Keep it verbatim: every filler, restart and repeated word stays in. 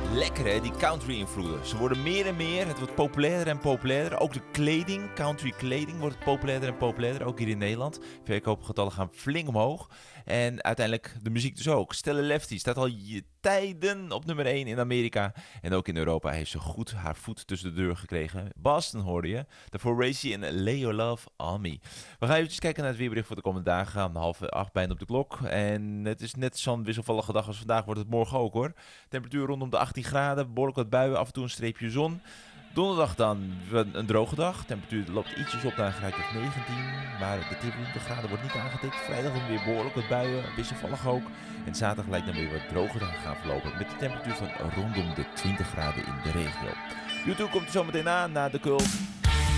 Lekker hè, die country invloeden. Ze worden meer en meer, het wordt populairder en populairder. Ook de kleding, country kleding wordt populairder en populairder, ook hier in Nederland. Verkoopgetallen gaan flink omhoog. En uiteindelijk de muziek dus ook. Stella Lefty staat al tijden op nummer één in Amerika. En ook in Europa heeft ze goed haar voet tussen de deur gekregen. Boston hoorde je. Daarvoor Racy en Lay Your Love On Me. We gaan even kijken naar het weerbericht voor de komende dagen. Om half acht bijna op de klok. En het is net zo'n wisselvallige dag als vandaag. Wordt het morgen ook hoor. Temperatuur rondom de achttien graden. Behoorlijk wat buien. Af en toe een streepje zon. Donderdag dan een droge dag. Temperatuur loopt ietsjes op naar een graadje of negentien. Maar de twintig graden wordt niet aangetikt. Vrijdag dan weer behoorlijk wat buien. Wisselvallig ook. En zaterdag lijkt dan weer wat droger te gaan verlopen. Met de temperatuur van rondom de twintig graden in de regio. YouTube komt er zo meteen aan na de cult.